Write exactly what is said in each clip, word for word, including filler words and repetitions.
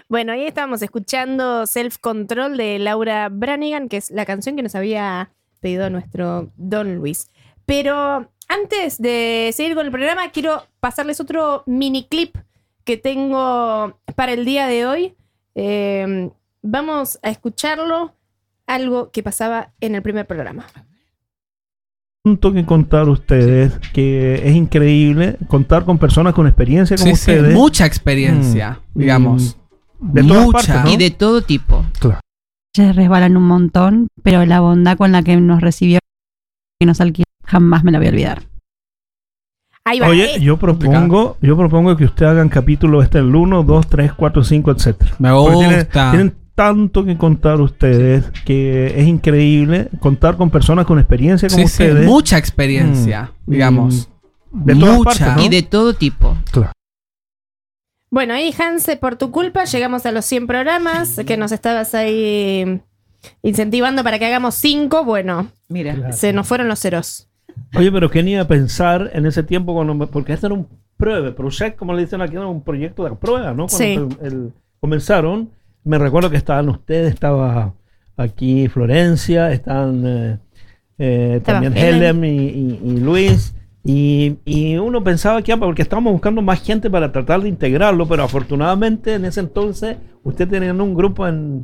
Bueno, ahí estábamos escuchando Self Control de Laura Branigan, que es la canción que nos había pedido nuestro Don Luis. Pero antes de seguir con el programa, quiero pasarles otro mini clip que tengo para el día de hoy. Eh, vamos a escucharlo, algo que pasaba en el primer programa. Punto que contar ustedes, que es increíble contar con personas con experiencia como sí, ustedes. Sí, mucha experiencia, mm, digamos. De todas mucha. partes, ¿no? Y de todo tipo. Claro. Se resbalan un montón, pero la bondad con la que nos recibió y nos alquiló, jamás me la voy a olvidar. Ahí va. Oye, eh. yo propongo, yo propongo que ustedes hagan capítulos este el uno, dos, tres, cuatro, cinco, etcétera. Me gusta. Tienen, tienen tanto que contar ustedes que es increíble contar con personas con experiencia como sí, ustedes. Sí, mucha experiencia, mm, digamos. De todas mucha. partes, ¿no? Y de todo tipo. Claro. Bueno, ahí, Hanse, por tu culpa llegamos a los cien programas, que nos estabas ahí incentivando para que hagamos cinco. Bueno, mira, claro. Se nos fueron los ceros. Oye, pero ¿quién iba a pensar en ese tiempo? Cuando, porque este era un pruebe, project, como le dicen aquí, era un proyecto de prueba, ¿no? Cuando sí. el, el, comenzaron, me recuerdo que estaban ustedes, estaba aquí Florencia, estaban eh, eh, también Helen y, y, y Luis. Y, y uno pensaba que, porque estábamos buscando más gente para tratar de integrarlo, pero afortunadamente en ese entonces ustedes tenían un grupo en,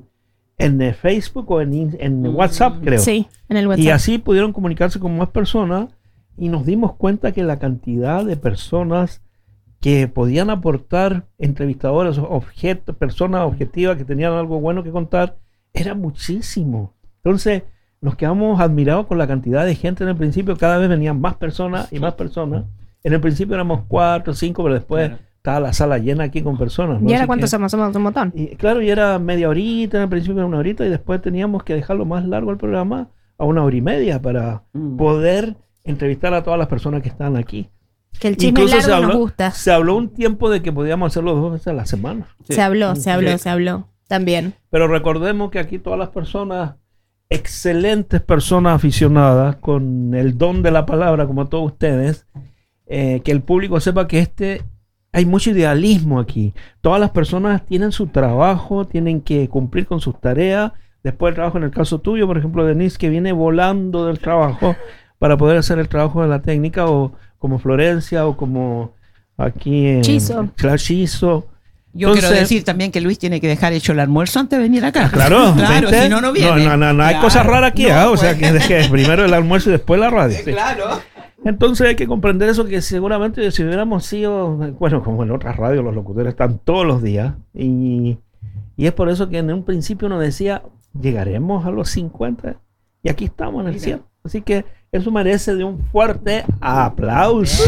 en Facebook o en, en WhatsApp, creo. Sí, en el WhatsApp. Y así pudieron comunicarse con más personas y nos dimos cuenta que la cantidad de personas que podían aportar, entrevistadores, objetos, personas objetivas que tenían algo bueno que contar, era muchísimo. Entonces nos quedamos admirados con la cantidad de gente en el principio. Cada vez venían más personas y más personas. En el principio éramos cuatro, cinco, pero después claro. estaba la sala llena aquí con personas, ¿no? ¿Y ahora Así cuántos que, somos? Somos un montón. Y, claro, y era media horita, en el principio era una horita, y después teníamos que dejarlo más largo el programa a una hora y media para mm. poder entrevistar a todas las personas que están aquí. Que el chisme largo se habló, nos gusta. Se habló un tiempo de que podíamos hacerlo dos veces a la semana. Sí. Se habló, se habló, sí. se habló. También. Pero recordemos que aquí todas las personas, excelentes personas aficionadas, con el don de la palabra, como todos ustedes, eh, que el público sepa que este hay mucho idealismo aquí. Todas las personas tienen su trabajo, tienen que cumplir con sus tareas. Después el trabajo, en el caso tuyo, por ejemplo, Denise, que viene volando del trabajo para poder hacer el trabajo de la técnica, o como Florencia, o como aquí en Chizo. Chizo. Yo Entonces, quiero decir también que Luis tiene que dejar hecho el almuerzo antes de venir acá. Claro, claro, si no, no viene. No, no, no, no claro. hay cosas raras aquí, no, ¿eh? O pues. sea, que deje primero el almuerzo y después la radio. Sí. Claro. Entonces hay que comprender eso, que seguramente si hubiéramos sido, bueno, como en otras radios, los locutores están todos los días, y, y es por eso que en un principio uno decía, llegaremos a los cincuenta, y aquí estamos en el cien. Así que eso merece de un fuerte aplauso.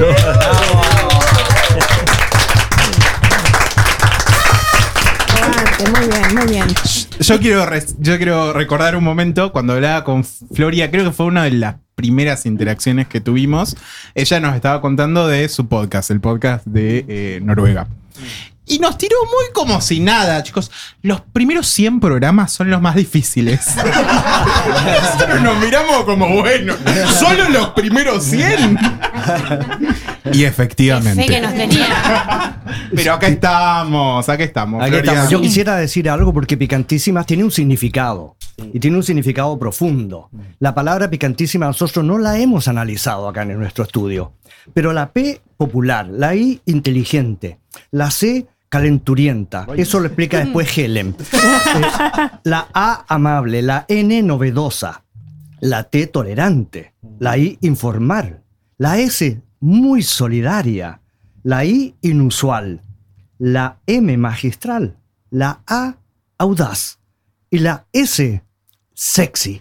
Muy bien, muy bien. Yo quiero, yo quiero recordar un momento cuando hablaba con Floria, creo que fue una de las primeras interacciones que tuvimos. Ella nos estaba contando de su podcast, el podcast de eh, Noruega. Y nos tiró muy como si nada, chicos. Los primeros cien programas son los más difíciles. Nosotros nos miramos como, bueno, ¿solo los primeros cien? Y efectivamente. Sé que nos tenía. Pero acá estamos, acá estamos. Aquí Floria. estamos. Yo quisiera decir algo porque picantísimas tiene un significado. Y tiene un significado profundo. La palabra picantísima nosotros no la hemos analizado acá en nuestro estudio. Pero la P popular, la I inteligente, la C calenturienta. Eso lo explica después Helen. Eh, la A amable, la N novedosa, la T tolerante, la I informal, la S muy solidaria, la I inusual, la M magistral, la A audaz y la S sexy.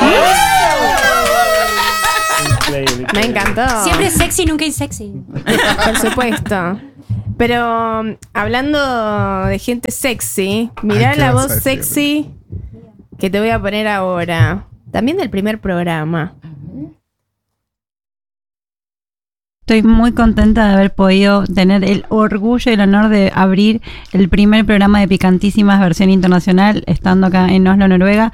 Increíble. Me encantó. Siempre sexy, nunca insexy. Por supuesto. Pero um, hablando de gente sexy, mirá Ay, la voz decir? sexy que te voy a poner ahora. También del primer programa. Estoy muy contenta de haber podido tener el orgullo y el honor de abrir el primer programa de Picantísimas versión internacional, estando acá en Oslo, Noruega.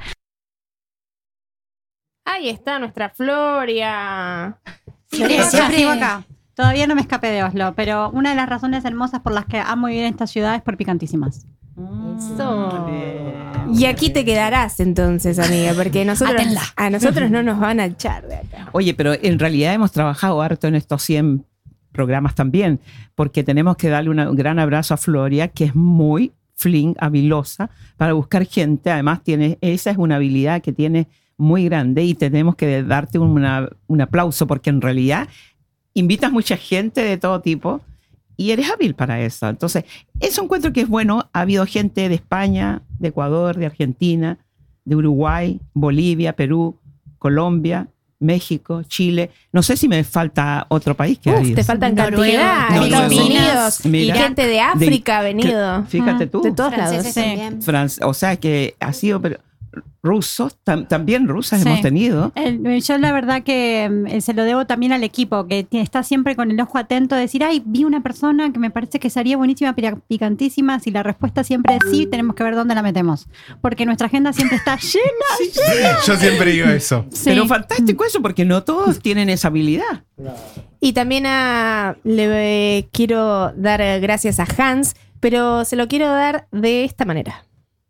Ahí está nuestra Floria. Siempre, siempre Sigo acá. Todavía no me escapé de Oslo, pero una de las razones hermosas por las que amo vivir en esta ciudad es por Picantísimas. Mm. Eso. Y aquí te quedarás entonces, amiga, porque nosotros, Atenla. a nosotros no nos van a echar de acá. Oye, pero en realidad hemos trabajado harto en estos cien programas también, porque tenemos que darle una- un gran abrazo a Floria, que es muy flink, habilosa, para buscar gente. Además, tiene, esa es una habilidad que tiene muy grande y tenemos que darte una- un aplauso, porque en realidad invitas mucha gente de todo tipo y eres hábil para eso. Entonces, eso encuentro que es bueno. Ha habido gente de España, de Ecuador, de Argentina, de Uruguay, Bolivia, Perú, Colombia, México, Chile. No sé si me falta otro país que ha Uf, ido. te faltan Noruega, cantidad. Estados Filipinas, Unidos, mira. gente de África ha venido. Fíjate tú. De todos lados. Franceses Sí. también. Fran- o sea que ha sido pero, rusos, tam- también rusas Sí. hemos tenido. El- yo la verdad que mm, se lo debo también al equipo, que tiene- está siempre con el ojo atento de decir, ay, vi una persona que me parece que sería buenísima, pira- picantísima. Si la respuesta siempre es sí, tenemos que ver dónde la metemos. Porque nuestra agenda siempre está llena. Yo siempre digo eso. Sí. Pero fantástico eso, porque no todos tienen esa habilidad. Y también a- le eh, quiero dar eh, gracias a Hans, pero se lo quiero dar de esta manera.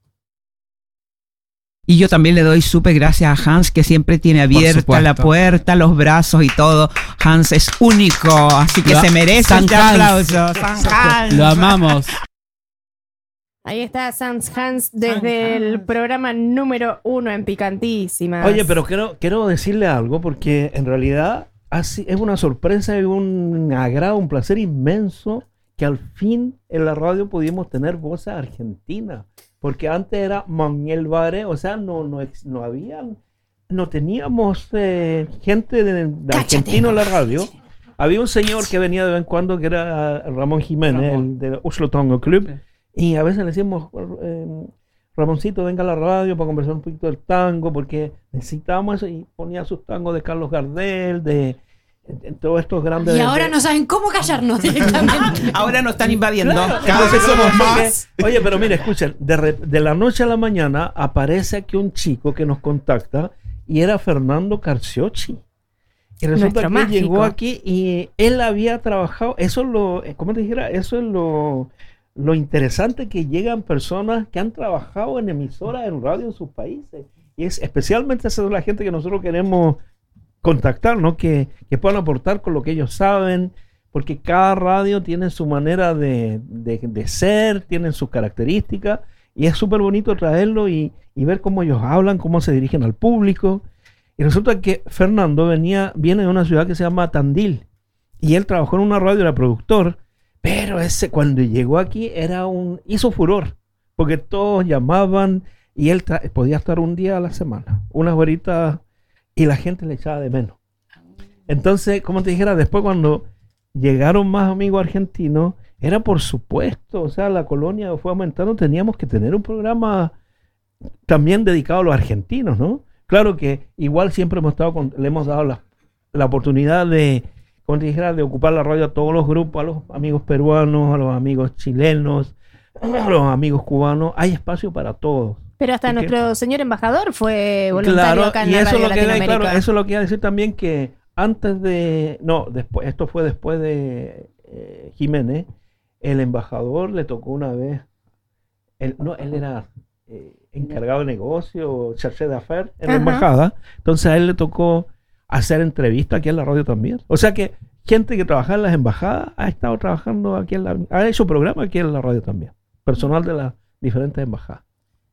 Y yo también le doy súper gracias a Hans, que siempre tiene abierta supuesto. la puerta, los brazos y todo. Hans es único, así que Lo- se merece San este Hans. aplauso. San Hans. Lo amamos. Ahí está Sans Hans desde el programa número uno en Picantísimas. Oye, pero quiero, quiero decirle algo porque en realidad así, es una sorpresa y un agrado, un placer inmenso que al fin en la radio pudimos tener voces argentinas. Porque antes era Manuel Bare, o sea, no, no, ex- no había, no teníamos eh, gente de, de argentino en la radio. Había un señor que venía de vez en cuando que era Ramón Jiménez, el de Oslo Tango Club. Y a veces le decimos, eh, Ramoncito, venga a la radio para conversar un poquito del tango, porque necesitábamos eso. Y ponía sus tangos de Carlos Gardel, de, de- de todos estos grandes. Y de- ahora de- no saben cómo callarnos directamente. Ahora nos están invadiendo. Cada vez somos porque- más. Oye, pero mire, escuchen, de, re- de la noche a la mañana aparece aquí un chico que nos contacta y era Fernando Carciocci. Y resulta Nuestro que mágico. llegó aquí y él había trabajado, eso es lo, eh, ¿cómo te dijera? Eso es lo, lo interesante, que llegan personas que han trabajado en emisoras en radio en sus países. Y es especialmente esa es la gente que nosotros queremos contactar, ¿no? Que, que puedan aportar con lo que ellos saben, porque cada radio tiene su manera de, de- de ser, tienen sus características, y es súper bonito traerlo y, y ver cómo ellos hablan, cómo se dirigen al público. Y resulta que Fernando venía, viene de una ciudad que se llama Tandil, y él trabajó en una radio, era productor, pero ese cuando llegó aquí era un, hizo furor, porque todos llamaban y él tra- podía estar un día a la semana, unas horitas, y la gente le echaba de menos. Entonces, como te dijera, después cuando llegaron más amigos argentinos, era por supuesto, o sea, la colonia fue aumentando, teníamos que tener un programa también dedicado a los argentinos, ¿no? Claro que igual siempre hemos estado con- le hemos dado la, la oportunidad de, como te dijera, de ocupar la radio a todos los grupos, a los amigos peruanos, a los amigos chilenos, a los amigos cubanos, hay espacio para todos. Pero hasta ¿Y qué? nuestro señor embajador fue voluntario Claro, acá en y la eso es radio lo que Latinoamérica. claro, eso es lo que iba a decir también, que antes de, no, después, esto fue después de eh, Jiménez, el embajador le tocó una vez, él, no, él era eh, encargado de negocio, chargé d'affaires en la Ajá. embajada, entonces a él le tocó hacer entrevistas aquí en la radio también. O sea que gente que trabaja en las embajadas ha estado trabajando aquí en la, ha hecho programa aquí en la radio también, personal de las diferentes embajadas.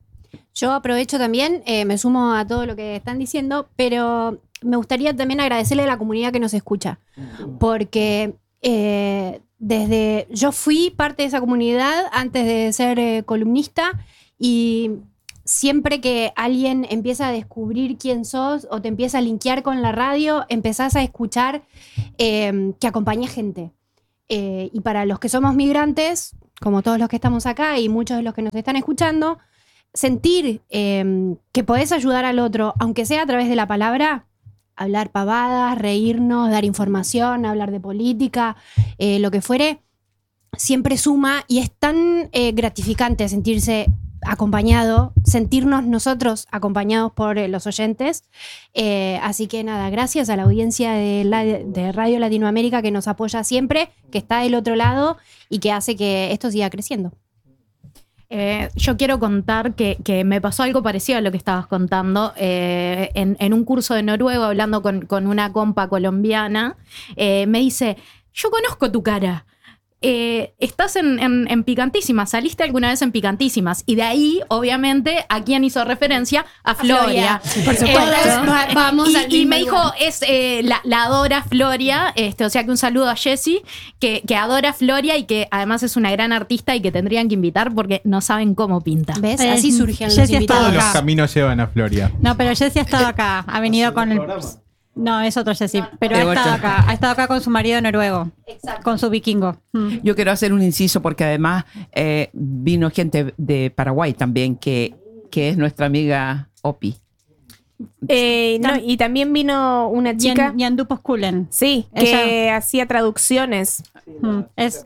Yo aprovecho también, eh, me sumo a todo lo que están diciendo, pero me gustaría también agradecerle a la comunidad que nos escucha, porque eh, desde yo fui parte de esa comunidad antes de ser eh, columnista, y siempre que alguien empieza a descubrir quién sos o te empieza a linkear con la radio, empezás a escuchar eh, que acompaña gente. Eh, y para los que somos migrantes, como todos los que estamos acá y muchos de los que nos están escuchando, sentir eh, que podés ayudar al otro, aunque sea a través de la palabra, hablar pavadas, reírnos, dar información, hablar de política, eh, lo que fuere, siempre suma, y es tan eh, gratificante sentirse acompañado, sentirnos nosotros acompañados por eh, los oyentes. Eh, así que nada, gracias a la audiencia de, la- de Radio Latinoamérica, que nos apoya siempre, que está del otro lado y que hace que esto siga creciendo. Eh, yo quiero contar que, que me pasó algo parecido a lo que estabas contando. Eh, en, en un curso de noruego, hablando con, con una compa colombiana, eh, me dice, yo conozco tu cara. Eh, estás en, en, en Picantísimas, saliste alguna vez en Picantísimas. Y de ahí, obviamente, ¿a quién hizo referencia? A Floria. Floria, por supuesto. Eh, Va- vamos y, al y mismo me dijo, lugar. es eh, la, la adora Floria, este, o sea que un saludo a Jessie, que, que adora Floria y que además es una gran artista y que tendrían que invitar porque no saben cómo pinta. ¿Ves? Eh, Así surgen los Jessie invitados. Todos los acá. caminos llevan a Floria. No, pero Jessie ha estado acá. Ha venido con el. No, es otro Jessie. Pero ha De estado vuelta. acá. Ha estado acá con su marido noruego. Con su vikingo. Mm. Yo quiero hacer un inciso porque además eh, vino gente de Paraguay también que, que es nuestra amiga Opi. Eh, no, y también vino una chica, Yan- Yandupos Kulen. sí, que hacía traducciones. Mm. Es,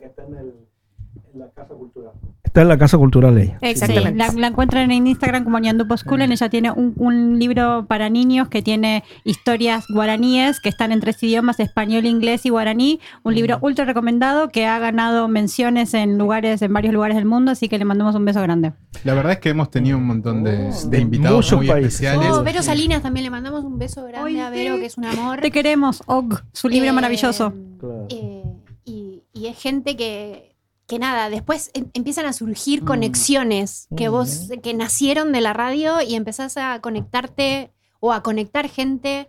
Está en la Casa Cultural ella. sí, Exactamente. la, la encuentran en Instagram como Yandupos Kulen. Ella tiene un, un libro para niños que tiene historias guaraníes que están en tres idiomas, español, inglés y guaraní. Un libro ultra recomendado que ha ganado menciones en lugares, en varios lugares del mundo, así que le mandamos un beso grande. La verdad es que hemos tenido un montón de, de de invitados muchos muy países. especiales. Oh, Vero Salinas también le mandamos un beso grande a Vero, que es un amor. Te queremos, Og, su libro Eh, maravilloso. eh, y, y es gente que, que nada, después em- empiezan a surgir conexiones que vos, que nacieron de la radio y empezás a conectarte o a conectar gente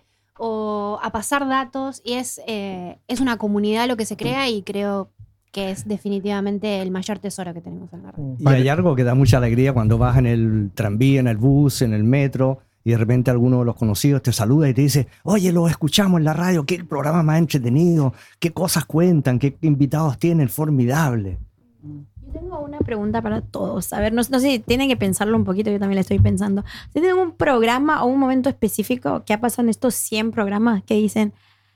o a pasar datos y es, eh, es una comunidad lo que se crea y creo que es definitivamente el mayor tesoro que tenemos en la radio. Y hay algo que da mucha alegría cuando vas en el tranvía, en el bus, en el metro, y de repente alguno de los conocidos te saluda y te dice, oye, lo escuchamos en la radio, qué programa más entretenido, qué cosas cuentan, qué invitados tienen, formidable. Yo tengo una pregunta para todos. A ver, no, no sé si tienen que pensarlo un poquito, yo también le estoy pensando. Si tienen un programa o un momento específico que ha pasado en estos cien programas que dicen,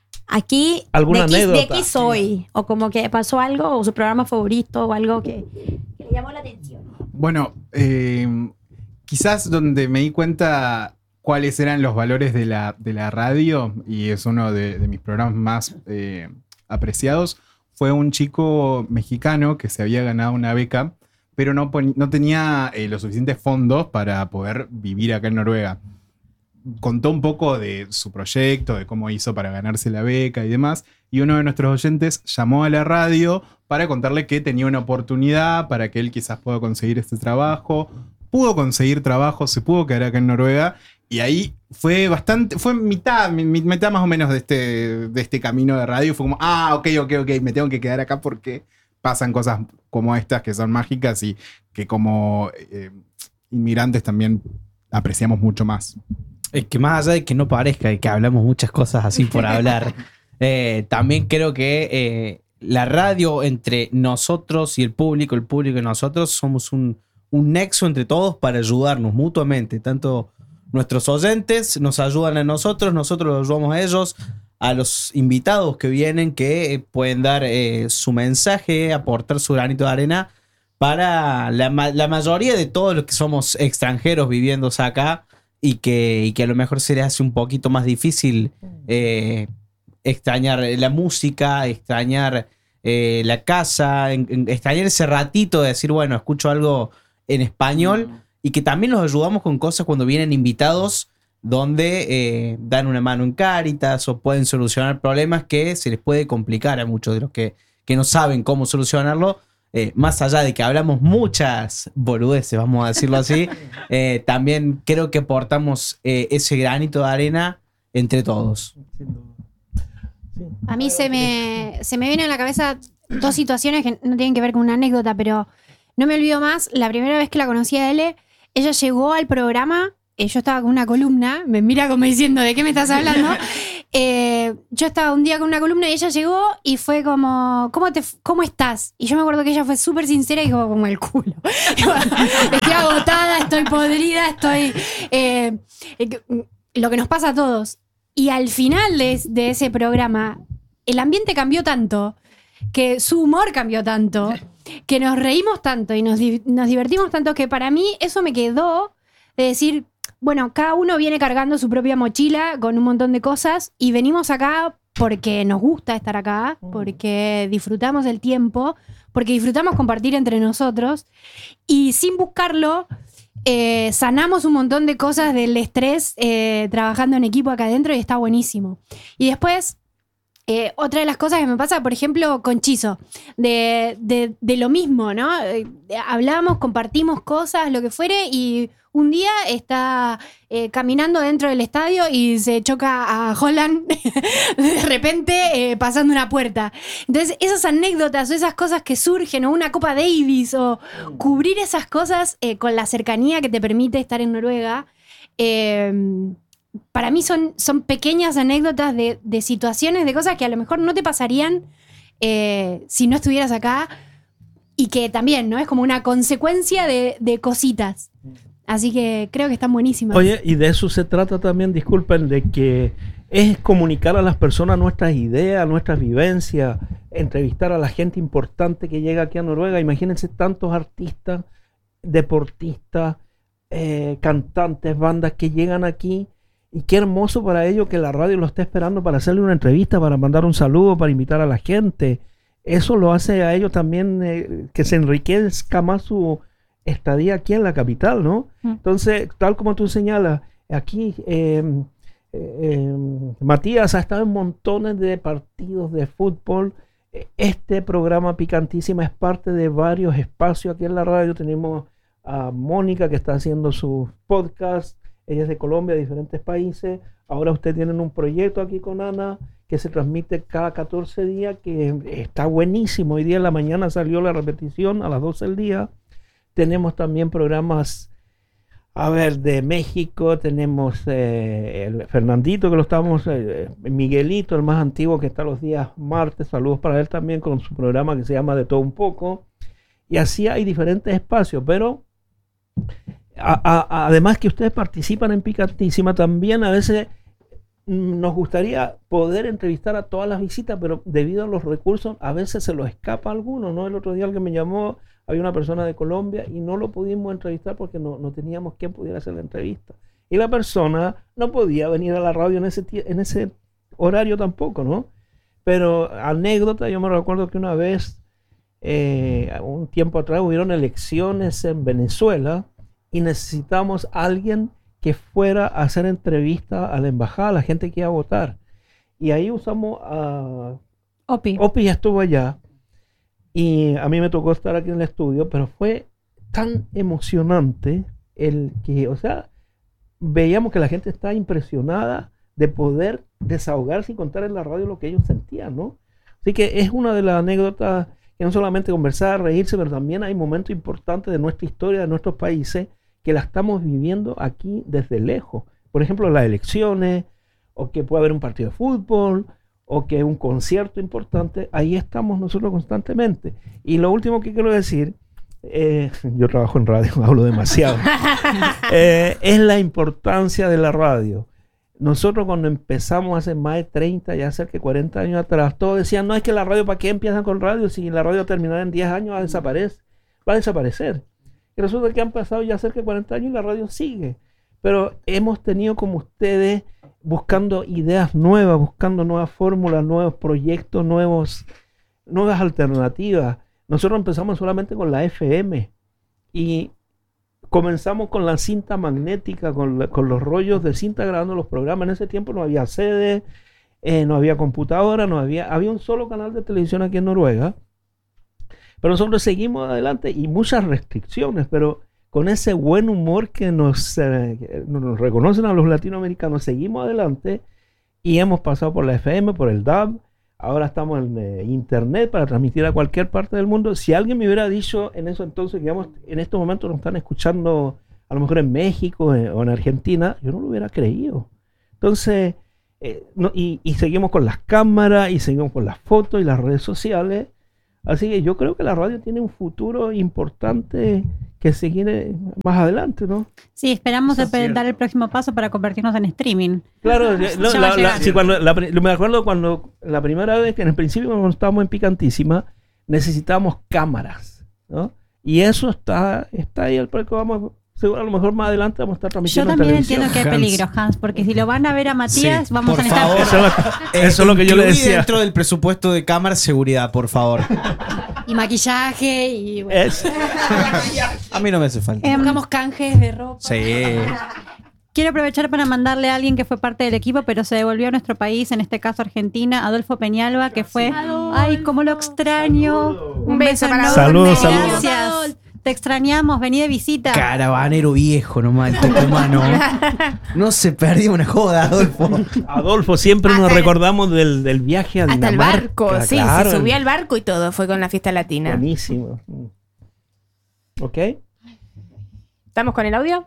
aquí, ¿Alguna de, aquí, de anécdota? aquí soy, o como que pasó algo, o su programa favorito, o algo que, que le llamó la atención. Bueno, eh, quizás donde me di cuenta cuáles eran los valores de la, de la radio, y es uno de, de mis programas más eh, apreciados, fue un chico mexicano que se había ganado una beca, pero no, pon- no tenía eh, los suficientes fondos para poder vivir acá en Noruega. Contó un poco de su proyecto, de cómo hizo para ganarse la beca y demás, y uno de nuestros oyentes llamó a la radio para contarle que tenía una oportunidad para que él quizás pueda conseguir este trabajo. Pudo conseguir trabajo, se pudo quedar acá en Noruega, y ahí fue bastante, fue mitad, mi- mi- mitad más o menos de este, de este camino de radio. Fue como, ah, ok, ok, ok, me tengo que quedar acá porque pasan cosas como estas que son mágicas y que como eh, inmigrantes también apreciamos mucho más. Es que más allá de que no parezca y que hablamos muchas cosas así por hablar, eh, también creo que eh, la radio entre nosotros y el público, el público y nosotros, somos un, un nexo entre todos para ayudarnos mutuamente. Tanto nuestros oyentes nos ayudan a nosotros, nosotros los ayudamos a ellos, a los invitados que vienen que eh, pueden dar eh, su mensaje, aportar su granito de arena para la, ma- la mayoría de todos los que somos extranjeros viviendo acá. Y que, y que a lo mejor se les hace un poquito más difícil eh, extrañar la música, extrañar eh, la casa, en- en- extrañar ese ratito de decir, bueno, escucho algo en español, y que también los ayudamos con cosas cuando vienen invitados donde eh, dan una mano en Cáritas o pueden solucionar problemas que se les puede complicar a muchos de los que, que no saben cómo solucionarlo. Eh, más allá de que hablamos muchas boludeces, vamos a decirlo así, eh, también creo que aportamos eh, ese granito de arena entre todos. A mí se me, se me vienen a la cabeza dos situaciones que no tienen que ver con una anécdota, pero no me olvido más. La primera vez que la conocí a Ele, ella llegó al programa, eh, yo estaba con una columna, me mira como diciendo, ¿de qué me estás hablando? Eh, yo estaba un día con una columna y ella llegó y fue como, ¿cómo, te, cómo estás? Y yo me acuerdo que ella fue súper sincera y dijo, como el culo. Estoy agotada, estoy podrida, estoy... eh, eh, lo que nos pasa a todos. Y al final de, de ese programa, el ambiente cambió tanto, que su humor cambió tanto, que nos reímos tanto y nos, di- nos divertimos tanto, que para mí eso me quedó de decir, bueno, cada uno viene cargando su propia mochila con un montón de cosas y venimos acá porque nos gusta estar acá, porque disfrutamos el tiempo, porque disfrutamos compartir entre nosotros y sin buscarlo eh, sanamos un montón de cosas del estrés eh, trabajando en equipo acá adentro y está buenísimo. Y después, eh, otra de las cosas que me pasa, por ejemplo, con Chizo, de, de, de lo mismo, ¿no? Eh, hablamos, compartimos cosas, lo que fuere, y un día está eh, caminando dentro del estadio y se choca a Holland de repente eh, pasando una puerta. Entonces, esas anécdotas o esas cosas que surgen, o una Copa Davis, o cubrir esas cosas eh, con la cercanía que te permite estar en Noruega, eh, para mí son, son pequeñas anécdotas de, de situaciones, de cosas que a lo mejor no te pasarían eh, si no estuvieras acá, y que también, ¿no? Es como una consecuencia de, de cositas. Así que creo que están buenísimas. Oye, y de eso se trata también, disculpen, de que es comunicar a las personas nuestras ideas, nuestras vivencias, entrevistar a la gente importante que llega aquí a Noruega. Imagínense tantos artistas, deportistas, eh, cantantes, bandas que llegan aquí, y qué hermoso para ellos que la radio lo esté esperando para hacerle una entrevista, para mandar un saludo, para invitar a la gente. Eso lo hace a ellos también eh, que se enriquezca más su estadía aquí en la capital, ¿no? Mm. Entonces, tal como tú señalas, aquí eh, eh, Matías ha estado en montones de partidos de fútbol. Este programa Picantísima es parte de varios espacios aquí en la radio. Tenemos a Mónica, que está haciendo sus podcasts. Ella es de Colombia, de diferentes países. Ahora ustedes tienen un proyecto aquí con Ana que se transmite cada catorce días, que está buenísimo. Hoy día en la mañana salió la repetición a las doce del día. Tenemos también programas, a ver, de México. Tenemos eh, el Fernandito, que lo estamos, eh, Miguelito, el más antiguo, que está los días martes. Saludos para él también, con su programa que se llama De Todo Un Poco. Y así hay diferentes espacios, pero a, a, además que ustedes participan en Picantísima, también a veces nos gustaría poder entrevistar a todas las visitas, pero debido a los recursos a veces se los escapa a alguno, ¿no? El otro día alguien me llamó, había una persona de Colombia y no lo pudimos entrevistar porque no, no teníamos quien pudiera hacer la entrevista. Y la persona no podía venir a la radio en ese, en ese horario tampoco, ¿no? Pero anécdota, yo me recuerdo que una vez, eh, un tiempo atrás, hubieron elecciones en Venezuela y necesitamos a alguien que fuera a hacer entrevista a la embajada, a la gente que iba a votar. Y ahí usamos a... Opi. Opi ya estuvo allá. Y a mí me tocó estar aquí en el estudio, pero fue tan emocionante el que, o sea, veíamos que la gente estaba impresionada de poder desahogarse y contar en la radio lo que ellos sentían, ¿no? Así que es una de las anécdotas que no solamente conversar, reírse, pero también hay momentos importantes de nuestra historia, de nuestros países, que la estamos viviendo aquí desde lejos. Por ejemplo, las elecciones, o que puede haber un partido de fútbol, o que un concierto importante. Ahí estamos nosotros constantemente. Y lo último que quiero decir, eh, yo trabajo en radio, hablo demasiado, eh, es la importancia de la radio. Nosotros cuando empezamos hace más de treinta, ya cerca de cuarenta años atrás, todos decían, no, es que la radio, ¿para qué empiezan con radio? Si la radio terminará en diez años, va a desaparecer. Va a desaparecer. Y resulta que han pasado ya cerca de cuarenta años y la radio sigue. Pero hemos tenido como ustedes buscando ideas nuevas, buscando nuevas fórmulas, nuevos proyectos, nuevos, nuevas alternativas. Nosotros empezamos solamente con la F M y comenzamos con la cinta magnética, con, la, con los rollos de cinta grabando los programas. En ese tiempo no había C D, eh, no había computadora, no había, había un solo canal de televisión aquí en Noruega. Pero nosotros seguimos adelante y muchas restricciones, pero con ese buen humor que nos, eh, nos reconocen a los latinoamericanos, seguimos adelante y hemos pasado por la F M, por el D A B, ahora estamos en eh, internet para transmitir a cualquier parte del mundo. Si alguien me hubiera dicho en eso entonces, digamos, en estos momentos nos están escuchando a lo mejor en México eh, o en Argentina, yo no lo hubiera creído. Entonces, eh, no, y, y seguimos con las cámaras y seguimos con las fotos y las redes sociales. Así que yo creo que la radio tiene un futuro importante que seguir más adelante, ¿no? Sí, esperamos el, dar el próximo paso para convertirnos en streaming. Claro, no, la, la, sí, cuando, la, me acuerdo cuando la primera vez que en el principio cuando estábamos en Picantísima necesitábamos cámaras, ¿no? Y eso está, está ahí, al que vamos, seguro a lo mejor más adelante vamos a estar transmitiendo. Yo también entiendo que hay peligro, Hans, porque si lo van a ver a Matías, sí, vamos a necesitar. Favor, eso, es lo, eso es lo que yo le decía. Dentro del presupuesto de cámara, seguridad, por favor. Y maquillaje y bueno. Es- A mí no me hace falta. Em, Buscamos canjes de ropa. Sí. Quiero aprovechar para mandarle a alguien que fue parte del equipo, pero se devolvió a nuestro país, en este caso Argentina, Adolfo Peñalba, que fue. ¡Ay, cómo lo extraño! Un beso para enorme. Saludos, saludos. Gracias. Te extrañamos, vení de visita. Caravanero viejo nomás, el tucumano. No se perdió una joda, Adolfo. Adolfo, siempre Hasta nos el- recordamos del, del viaje a Hasta el Dinamarca. barco, sí, claro. se subió al barco y todo, fue con la fiesta latina. Buenísimo. ¿Ok? ¿Estamos con el audio?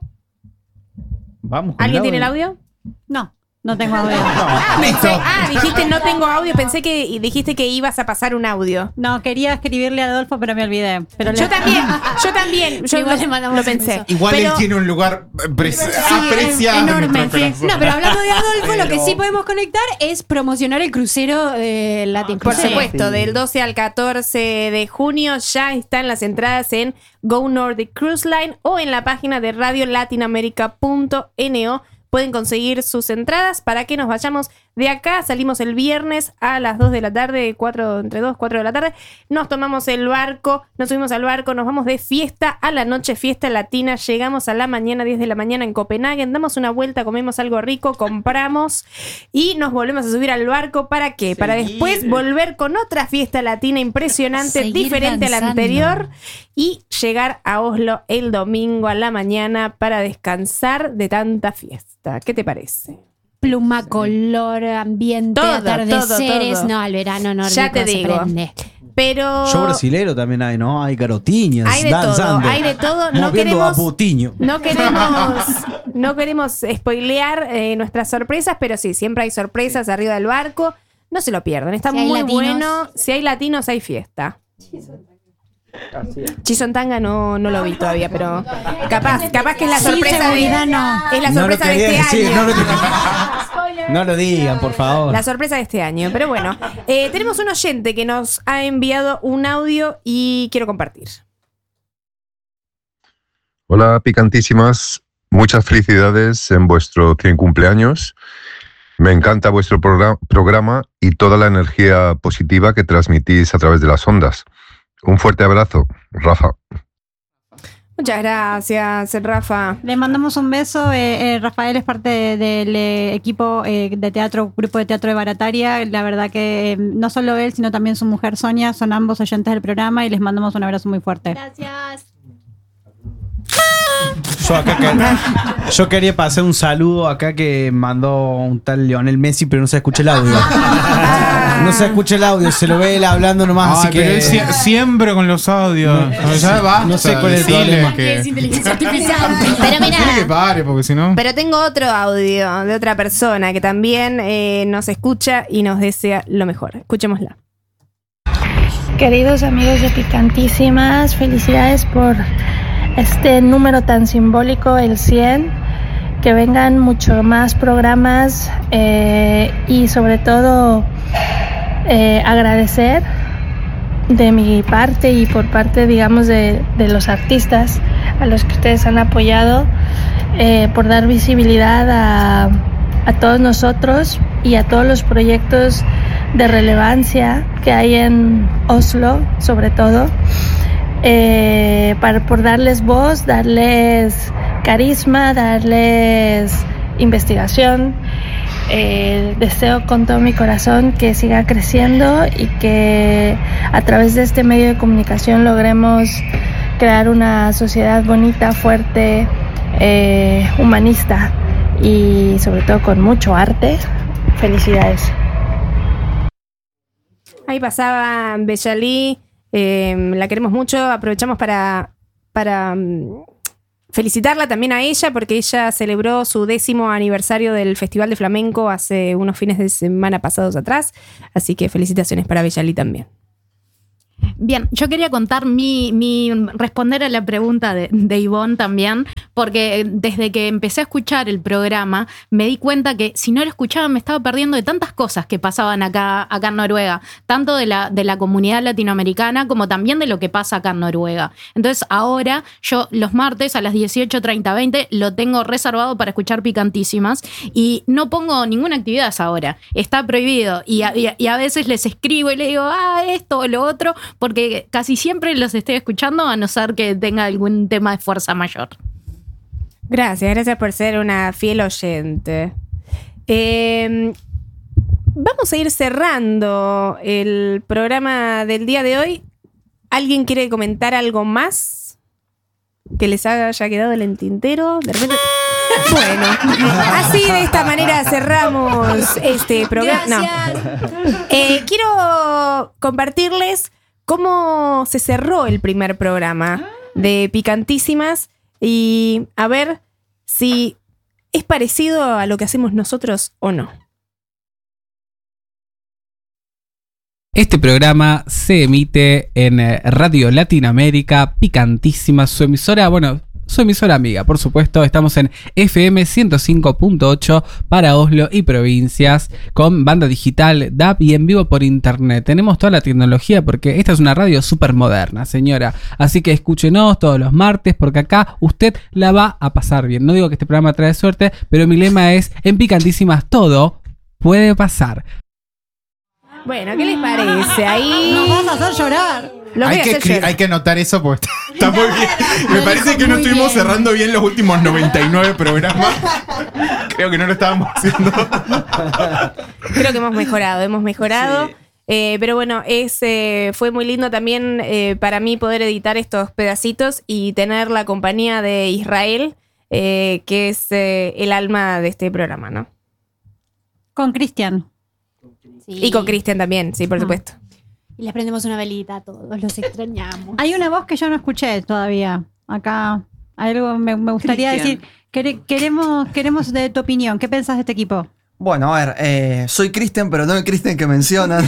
Vamos. con ¿Alguien tiene el audio? audio? No, no tengo audio. Ah, pensé- ah, dijiste no tengo audio, pensé que y dijiste que ibas a pasar un audio. No, quería escribirle a Adolfo, pero me olvidé. Pero Yo le- también, yo también, yo Igual lo, le mandamos lo un pensé. beso. Igual Pero- él tiene un lugar pre- Sí, apreciado. en enorme, nuestro sí. corazón. No, pero hablando de Adolfo, lo que sí podemos conectar es promocionar el crucero de Latin Por Cruise. supuesto, del doce al catorce de junio ya están las entradas en Go Nordic Cruise Line o en la página de radio latinoamerica punto no. Pueden conseguir sus entradas para que nos vayamos de acá. Salimos el viernes a las dos de la tarde, cuatro, entre dos, cuatro de la tarde. Nos tomamos el barco, nos subimos al barco, nos vamos de fiesta a la noche, fiesta latina. Llegamos a la mañana, diez de la mañana en Copenhague. Damos una vuelta, comemos algo rico, compramos y nos volvemos a subir al barco. ¿Para qué? Para después volver con otra fiesta latina impresionante, Seguir diferente a la danzando. anterior y llegar a Oslo el domingo a la mañana para descansar de tanta fiesta. ¿Qué te parece? Pluma, color, ambiente, Todo, atardeceres. todo, todo. No, al verano nórdico Ya te se digo. prende. Pero Show brasilero también hay, ¿no? Hay garotiñas hay de danzando. todo, hay de todo. No moviendo a queremos, putiño. no queremos, no queremos spoilear eh, nuestras sorpresas, pero sí, siempre hay sorpresas arriba del barco. No se lo pierdan, está Si hay muy latinos. bueno. Si hay latinos, hay fiesta. Así es. Chisontanga no, no lo vi todavía, pero capaz, capaz que es la Sí, sorpresa seguridad de, no. es la No lo sorpresa de quería este decir, año. no lo- No lo digan, por favor. La sorpresa de este año. Pero bueno, eh, tenemos un oyente que nos ha enviado un audio y quiero compartir. Hola, picantísimas. Muchas felicidades en vuestro cien cumpleaños. Me encanta vuestro progra- programa y toda la energía positiva que transmitís a través de las ondas. Un fuerte abrazo, Rafa. Muchas gracias, Rafa. Le mandamos un beso. eh, eh, Rafael es parte de- del eh, equipo eh, de teatro, grupo de teatro de Barataria. La verdad que eh, no solo él, sino también su mujer Sonia son ambos oyentes del programa y les mandamos un abrazo muy fuerte. Gracias. Yo acá que- yo quería pasar un saludo acá que mandó un tal Lionel Messi, pero no se escucha el audio. No se escucha el audio, se lo ve él hablando nomás, Ay, así pero que él sie- siempre con los audios. No, ya basta, no sé cuál es el decile problema. que- Es inteligencia artificial. Pero Tiene que mira, pare, porque si no. Pero tengo otro audio de otra persona que también eh, nos escucha y nos desea lo mejor. Escuchémosla. Queridos amigos de Picantísimas, felicidades por este número tan simbólico, el cien. Que vengan mucho más programas eh, y sobre todo eh, agradecer de mi parte y por parte, digamos, de, de los artistas a los que ustedes han apoyado eh, por dar visibilidad a, a todos nosotros y a todos los proyectos de relevancia que hay en Oslo, sobre todo. Eh, para, por darles voz, darles carisma, darles investigación. Eh, deseo con todo mi corazón que siga creciendo y que a través de este medio de comunicación logremos crear una sociedad bonita, fuerte, eh, humanista y sobre todo con mucho arte. Felicidades. Ahí pasaba Bellali, eh, la queremos mucho, aprovechamos para, para mm, felicitarla también a ella porque ella celebró su décimo aniversario del Festival de Flamenco hace unos fines de semana pasados atrás, así que felicitaciones para Bellali también. Bien, yo quería contar mi, mi responder a la pregunta de, de Ivonne también, porque desde que empecé a escuchar el programa me di cuenta que si no lo escuchaba me estaba perdiendo de tantas cosas que pasaban acá, acá en Noruega, tanto de la, de la comunidad latinoamericana como también de lo que pasa acá en Noruega. Entonces ahora yo los martes a las dieciocho treinta, veinte lo tengo reservado para escuchar Picantísimas y no pongo ninguna actividad a esa hora, está prohibido y a, y a- y a veces les escribo y le digo, ah, esto o lo otro, porque casi siempre los estoy escuchando, a no ser que tenga algún tema de fuerza mayor. Gracias, gracias por ser una fiel oyente. Eh, vamos a ir cerrando el programa del día de hoy. ¿Alguien quiere comentar algo más que les haya quedado en el tintero? De repente... Bueno, así de esta manera cerramos este programa. No. Eh, quiero compartirles cómo se cerró el primer programa de Picantísimas y a ver si es parecido a lo que hacemos nosotros o no. Este programa se emite en Radio Latinoamérica, Picantísimas, su emisora, bueno, su emisora amiga, por supuesto. Estamos en F M ciento cinco punto ocho para Oslo y provincias, con banda digital, D A B y en vivo por internet. Tenemos toda la tecnología porque esta es una radio súper moderna, señora. Así que escúchenos todos los martes porque acá usted la va a pasar bien. No digo que este programa trae suerte, pero mi lema es: en Picantísimas todo puede pasar. Bueno, ¿qué les parece? Ahí Nos vas a hacer llorar. Lo voy Hay a que, hacer escri- llorar. hay que anotar eso porque está muy bien. Me parece que no muy estuvimos bien. cerrando bien los últimos noventa y nueve programas. Creo que no lo estábamos haciendo. Creo que hemos mejorado, hemos mejorado. Eh, pero bueno, es, eh, fue muy lindo también eh, para mí poder editar estos pedacitos y tener la compañía de Israel, eh, que es eh, el alma de este programa, ¿no? Con Cristian. Sí. Y con Cristian también, sí, por Ah. supuesto. Y les prendemos una velita a todos, los extrañamos. Hay una voz que yo no escuché todavía. Acá hay algo me, me gustaría Cristian. decir. Quere- queremos, queremos de tu opinión. ¿Qué pensás de este equipo? Bueno, a ver, eh, soy Cristian, pero no el Cristian que mencionan.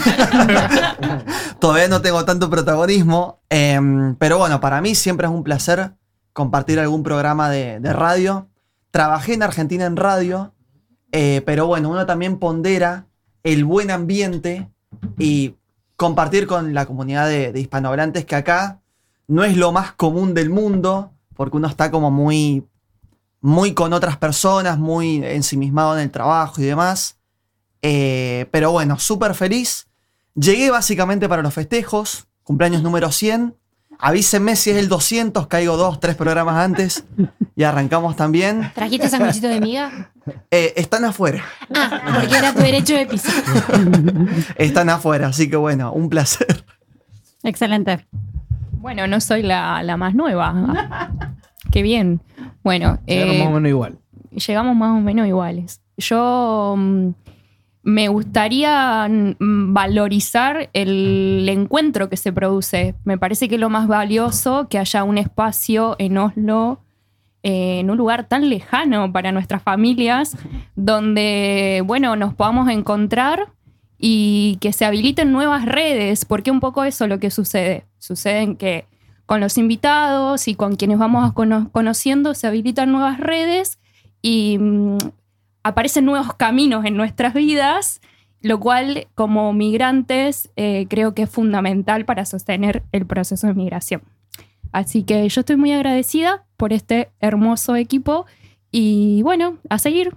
Todavía no tengo tanto protagonismo. eh, pero bueno, para mí siempre es un placer compartir algún programa de, de radio. Trabajé en Argentina en radio, eh, pero bueno, uno también pondera el buen ambiente y compartir con la comunidad de, de hispanohablantes, que acá no es lo más común del mundo, porque uno está como muy, muy con otras personas, muy ensimismado en el trabajo y demás. Eh, pero bueno, súper feliz. Llegué básicamente para los festejos, cumpleaños número cien. Avísenme si es el doscientos, caigo dos, tres programas antes y arrancamos también. ¿Trajiste sanguchito de miga? Eh, están afuera, Ah, porque era tu derecho de piso. están afuera, así que bueno, un placer. Excelente. Bueno, no soy la, la más nueva. Qué bien. Bueno, Llegaron eh, más o menos igual. llegamos más o menos iguales. Yo mm, me gustaría mm, valorizar el encuentro que se produce. Me parece que es lo más valioso que haya un espacio en Oslo, eh, en un lugar tan lejano para nuestras familias, donde, bueno, nos podamos encontrar y que se habiliten nuevas redes, porque un poco eso es lo que sucede. Sucede en que con los invitados y con quienes vamos cono- conociendo se habilitan nuevas redes y mm, aparecen nuevos caminos en nuestras vidas, lo cual como migrantes eh, creo que es fundamental para sostener el proceso de migración. Así que yo estoy muy agradecida por este hermoso equipo y bueno, a seguir.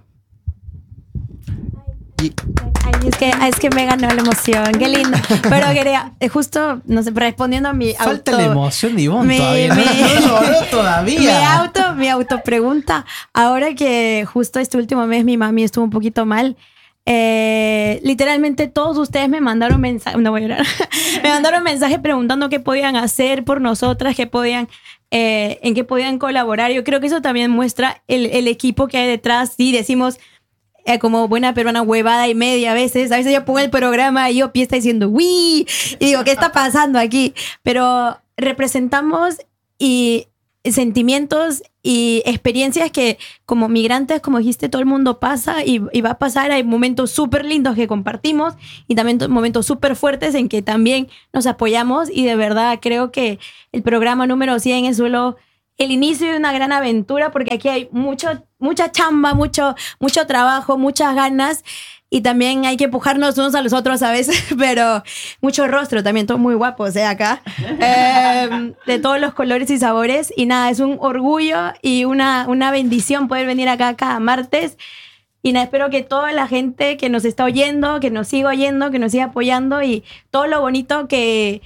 Ay, es que, es que me ganó la emoción, qué lindo. Pero quería, eh, justo, no sé, respondiendo a mi Falta auto... la emoción de Ivonne me- todavía. me- No, no logró Mi todavía. auto, mi autopregunta. Ahora que justo este último mes mi mami estuvo un poquito mal, eh, literalmente todos ustedes me mandaron mensajes, no voy a llorar, me mandaron mensajes preguntando qué podían hacer por nosotras, qué podían, eh, en qué podían colaborar. Yo creo que eso también muestra el, el equipo que hay detrás. Sí, decimos eh, como buena peruana huevada y media a veces. A veces yo pongo el programa y yo está diciendo ¡uy! Y digo, ¿qué está pasando aquí? Pero representamos y sentimientos y experiencias que como migrantes, como dijiste, todo el mundo pasa y, y va a pasar. Hay momentos súper lindos que compartimos y también to- momentos súper fuertes en que también nos apoyamos, y de verdad creo que el programa número cien es solo el inicio de una gran aventura, porque aquí hay mucho, mucha chamba, mucho, mucho trabajo, muchas ganas, y también hay que empujarnos unos a los otros a veces, pero mucho rostro también, todo muy guapo, o sea, acá, eh, de todos los colores y sabores. Y nada, es un orgullo y una, una bendición poder venir acá cada martes. Y nada, espero que toda la gente que nos está oyendo, que nos siga oyendo, que nos siga apoyando, y todo lo bonito que,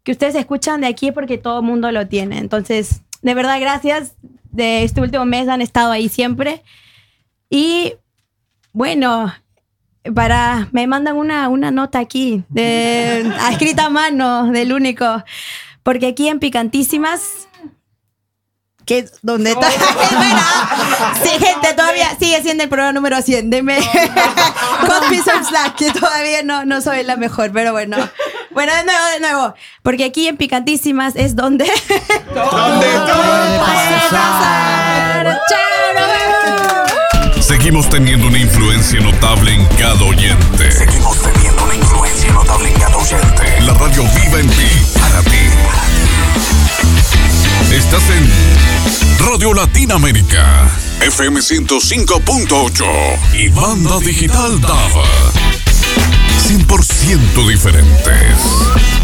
que ustedes escuchan de aquí es porque todo el mundo lo tiene. Entonces, de verdad, gracias. De este último mes han estado ahí siempre. Y bueno, para me mandan una, una nota aquí, de, escrita a mano, del único. Porque aquí en Picantísimas... que ¿dónde está? Sí, gente, todavía sigue siendo el programa número cien. Deme Cut me some slack, que todavía no, no soy la mejor, pero bueno. Bueno, de nuevo, de nuevo. Porque aquí en Picantísimas es donde... ¿Dónde todo puede pasar? ¡Chao, nos vemos! Seguimos teniendo una influencia notable en cada oyente. Seguimos teniendo una influencia notable en cada oyente. La radio viva en ti, para ti. Estás en Radio Latinoamérica, F M ciento cinco punto ocho y banda digital D A V. cien por ciento diferentes.